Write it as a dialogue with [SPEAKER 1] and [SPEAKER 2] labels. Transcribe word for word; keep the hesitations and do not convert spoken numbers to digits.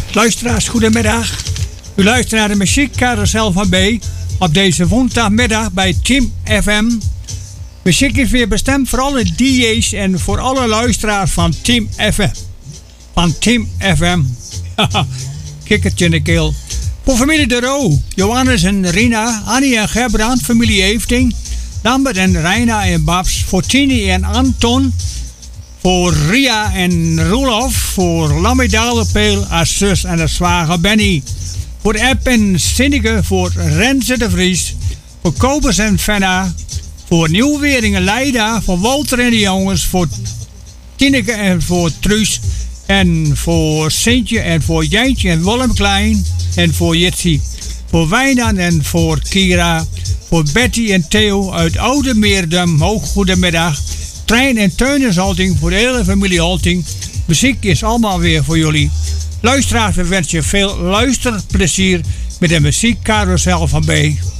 [SPEAKER 1] Luisteraars, goedemiddag. U luistert naar de muziekcarousel van B op deze woensdagmiddag bij Team F M. Muziek is weer bestemd voor alle D J's en voor alle luisteraars van Team F M. Van Team F M. Kikkertje in de keel. Voor familie De Roo, Johannes en Rina, Annie en Gerbrand, familie Efting, Lambert en Reina en Babs, voor Tini en Anton, voor Ria en Roelof, voor Lammy Dalenpeel als zus en de zwager Benny, voor Ep en Sinneke, voor Renze de Vries, voor Kobus en Fenna, voor Nieuwweringen Leida, voor Walter en de jongens, voor Tineke en voor Truus, en voor Sintje en voor Jantje en Willem Klein, en voor Jitsi, voor Wijnand en voor Kira, voor Betty en Theo uit Oude Meerdum. Hoog goedemiddag. Trein en Teunishalting voor de hele familie Halting. Muziek is allemaal weer voor jullie. Luisteraars, we wensen je veel luisterplezier met de muziekcarousel van B.